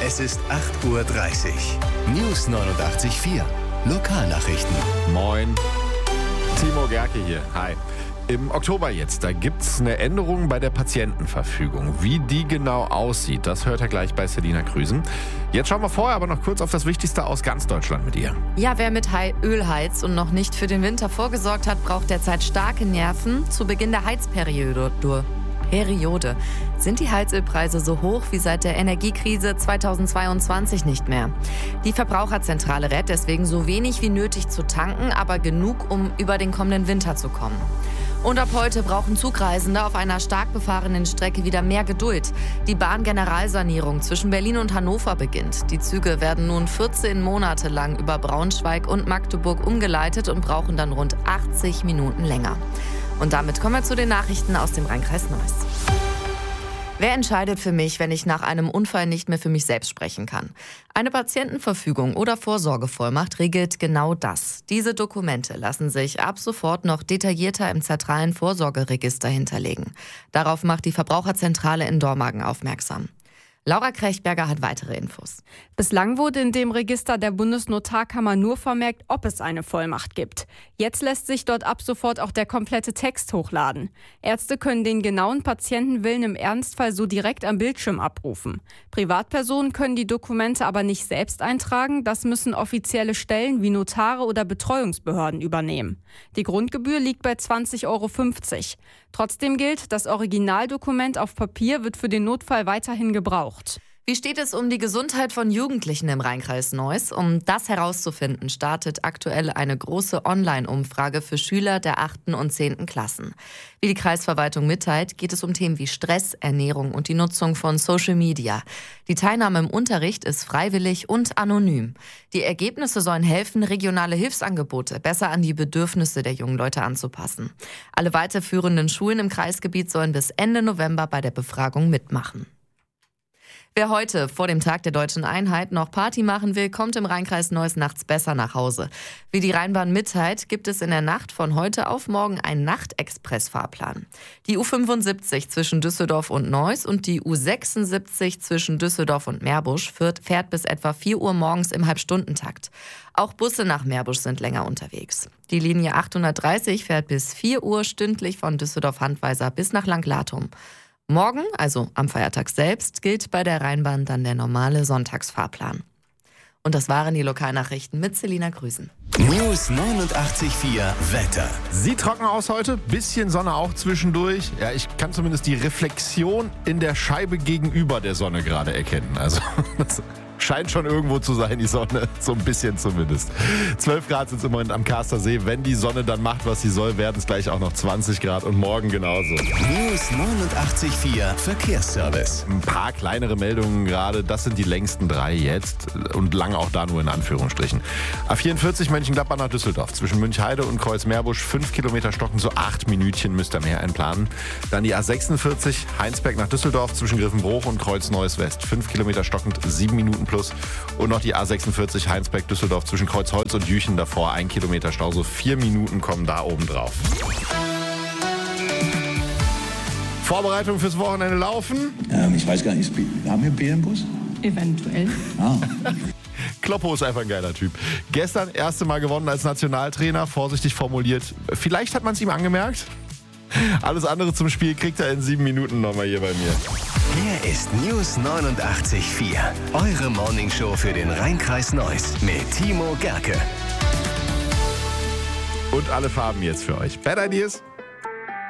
Es ist 8:30 Uhr. News 89.4. Lokalnachrichten. Moin. Timo Gerke hier. Hi. Im Oktober jetzt, da gibt's eine Änderung bei der Patientenverfügung. Wie die genau aussieht, das hört ihr gleich bei Selina Krüsen. Jetzt schauen wir vorher aber noch kurz auf das Wichtigste aus ganz Deutschland mit ihr. Ja, wer mit Öl heizt und noch nicht für den Winter vorgesorgt hat, braucht derzeit starke Nerven. Zu Beginn der Heizperiode sind die Heizölpreise so hoch wie seit der Energiekrise 2022 nicht mehr. Die Verbraucherzentrale rät deswegen so wenig wie nötig zu tanken, aber genug, um über den kommenden Winter zu kommen. Und ab heute brauchen Zugreisende auf einer stark befahrenen Strecke wieder mehr Geduld. Die Bahngeneralsanierung zwischen Berlin und Hannover beginnt. Die Züge werden nun 14 Monate lang über Braunschweig und Magdeburg umgeleitet und brauchen dann rund 80 Minuten länger. Und damit kommen wir zu den Nachrichten aus dem Rhein-Kreis Neuss. Wer entscheidet für mich, wenn ich nach einem Unfall nicht mehr für mich selbst sprechen kann? Eine Patientenverfügung oder Vorsorgevollmacht regelt genau das. Diese Dokumente lassen sich ab sofort noch detaillierter im zentralen Vorsorgeregister hinterlegen. Darauf macht die Verbraucherzentrale in Dormagen aufmerksam. Laura Krechberger hat weitere Infos. Bislang wurde in dem Register der Bundesnotarkammer nur vermerkt, ob es eine Vollmacht gibt. Jetzt lässt sich dort ab sofort auch der komplette Text hochladen. Ärzte können den genauen Patientenwillen im Ernstfall so direkt am Bildschirm abrufen. Privatpersonen können die Dokumente aber nicht selbst eintragen. Das müssen offizielle Stellen wie Notare oder Betreuungsbehörden übernehmen. Die Grundgebühr liegt bei 20,50 €. Trotzdem gilt, das Originaldokument auf Papier wird für den Notfall weiterhin gebraucht. Wie steht es um die Gesundheit von Jugendlichen im Rhein-Kreis Neuss? Um das herauszufinden, startet aktuell eine große Online-Umfrage für Schüler der 8. und 10. Klassen. Wie die Kreisverwaltung mitteilt, geht es um Themen wie Stress, Ernährung und die Nutzung von Social Media. Die Teilnahme im Unterricht ist freiwillig und anonym. Die Ergebnisse sollen helfen, regionale Hilfsangebote besser an die Bedürfnisse der jungen Leute anzupassen. Alle weiterführenden Schulen im Kreisgebiet sollen bis Ende November bei der Befragung mitmachen. Wer heute vor dem Tag der Deutschen Einheit noch Party machen will, kommt im Rhein-Kreis Neuss nachts besser nach Hause. Wie die Rheinbahn mitteilt, gibt es in der Nacht von heute auf morgen einen Nachtexpress-Fahrplan. Die U75 zwischen Düsseldorf und Neuss und die U76 zwischen Düsseldorf und Meerbusch fährt bis etwa 4 Uhr morgens im Halbstundentakt. Auch Busse nach Meerbusch sind länger unterwegs. Die Linie 830 fährt bis 4 Uhr stündlich von Düsseldorf-Handweiser bis nach Langlatum. Morgen, also am Feiertag selbst, gilt bei der Rheinbahn dann der normale Sonntagsfahrplan. Und das waren die Lokalnachrichten mit Selina Krüsen. News 89.4 Wetter. Sieht trocken aus heute, bisschen Sonne auch zwischendurch. Ja, ich kann zumindest die Reflexion in der Scheibe gegenüber der Sonne gerade erkennen. Also das scheint schon irgendwo zu sein, die Sonne, so ein bisschen zumindest. 12 Grad sind es im Moment am Kaster See. Wenn die Sonne dann macht, was sie soll, werden es gleich auch noch 20 Grad und morgen genauso. News 89.4 Verkehrsservice. Ein paar kleinere Meldungen gerade, das sind die längsten 3 jetzt und lang auch da nur in Anführungsstrichen. A44 Mönchengladbach nach Düsseldorf, zwischen Münchheide und Kreuz-Meerbusch, 5 Kilometer stocken, so 8 Minütchen müsst ihr mehr einplanen. Dann die A46 Heinsberg nach Düsseldorf, zwischen Griffenbruch und Kreuz-Neues West, 5 Kilometer stockend, 7 Minuten plus. Und noch die A46 Heinsberg-Düsseldorf zwischen Kreuzholz und Jüchen davor, 1 Kilometer Stau, so 4 Minuten kommen da oben drauf. Vorbereitung fürs Wochenende laufen? Ich weiß gar nicht, haben wir Bier im Bus? Eventuell. Kloppo ist einfach ein geiler Typ. Gestern erste Mal gewonnen als Nationaltrainer, vorsichtig formuliert. Vielleicht hat man es ihm angemerkt. Alles andere zum Spiel kriegt er in 7 Minuten nochmal hier bei mir. Hier ist News 89.4. Eure Morningshow für den Rhein-Kreis Neuss mit Timo Gerke. Und alle Farben jetzt für euch. Bad Ideas?